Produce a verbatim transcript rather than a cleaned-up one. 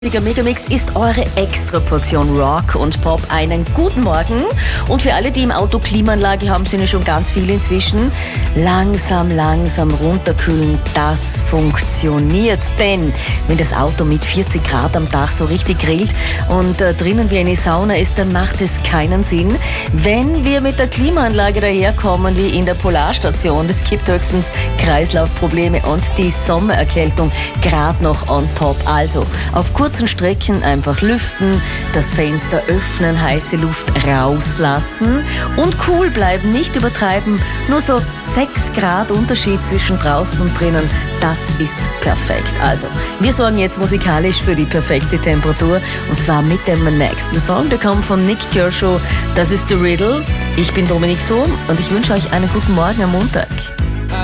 Der Megamix ist eure Extraportion Rock und Pop. Einen guten Morgen. Und für alle, die im Auto Klimaanlage haben, sind ja schon ganz viele inzwischen. Langsam, langsam runterkühlen, das funktioniert. Denn wenn das Auto mit vierzig Grad am Tag so richtig grillt und äh, drinnen wie eine Sauna ist, dann macht es keinen Sinn. Wenn wir mit der Klimaanlage daherkommen wie in der Polarstation, es gibt höchstens Kreislaufprobleme und die Sommererkältung gerade noch on top. Also auf kurzen Strecken einfach lüften, das Fenster öffnen, heiße Luft rauslassen und cool bleiben, nicht übertreiben. Nur so sechs Grad Unterschied zwischen draußen und drinnen, das ist perfekt. Also, wir sorgen jetzt musikalisch für die perfekte Temperatur und zwar mit dem nächsten Song. Der kommt von Nick Kershaw, das ist The Riddle. Ich bin Dominik Sohm und ich wünsche euch einen guten Morgen am Montag.